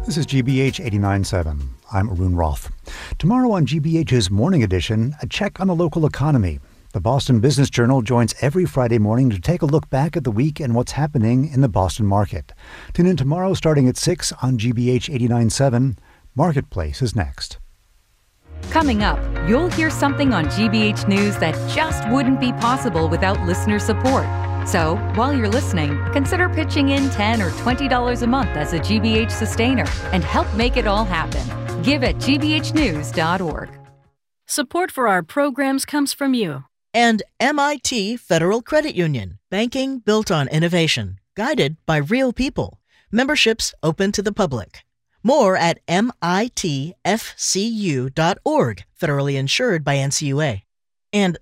This is GBH 89.7. I'm Arun Roth. Tomorrow on GBH's Morning Edition, a check on the local economy. The Boston Business Journal joins every Friday morning to take a look back at the week and what's happening in the Boston market. Tune in tomorrow starting at 6 on GBH 89.7. Marketplace is next. Coming up, you'll hear something on GBH News that just wouldn't be possible without listener support. So, while you're listening, consider pitching in $10 or $20 a month as a GBH sustainer and help make it all happen. Give at gbhnews.org. Support for our programs comes from you. And MIT Federal Credit Union. Banking built on innovation. Guided by real people. Memberships open to the public. More at mitfcu.org. Federally insured by NCUA. And